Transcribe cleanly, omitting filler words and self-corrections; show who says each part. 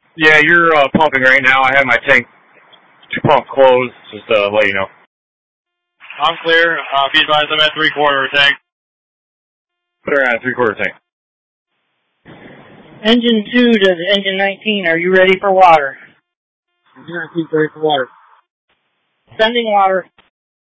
Speaker 1: Yeah, you're pumping right now. I have my tank pump closed, just to let you know.
Speaker 2: I'm clear. Be advised, I'm at 3/4 tank.
Speaker 1: Put her at a 3/4 tank.
Speaker 3: Engine 2 to engine 19, are you ready for water?
Speaker 1: Engine 19 ready for water.
Speaker 3: Sending water.